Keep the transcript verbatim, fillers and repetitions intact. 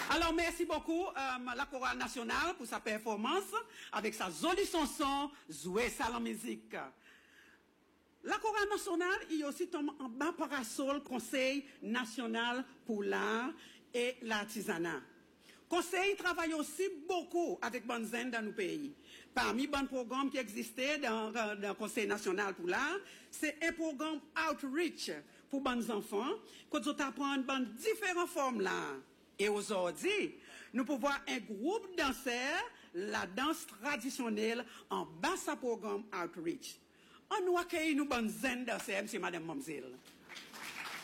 Alors, merci beaucoup, euh, la chorale nationale pour sa performance avec sa jolie chanson, Jouer ça la musique. La chorale nationale, il y a aussi tombe en bas parasol Conseil national pour l'art et l'artisanat. Conseil travaille aussi beaucoup avec bonnes zen dans nos pays. Parmi les bons programmes qui existaient dans, dans, dans le Conseil national pour l'art, c'est un programme Outreach pour bonnes enfants, que nous apprenons dans différentes formes là. Et aujourd'hui, nous pouvons voir un groupe danseur, la danse traditionnelle, en bas à programme Outreach. On nous accueille nous bonnes zen danseurs, monsieur, madame, mademoiselle.